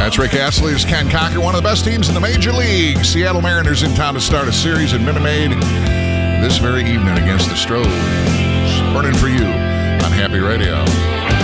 That's Rick Astley's Ken Cocker, one of the best teams in the Major League. Seattle Mariners in town to start a series in Minute Maid this very evening against the Stros. Burning for you on Happy Radio.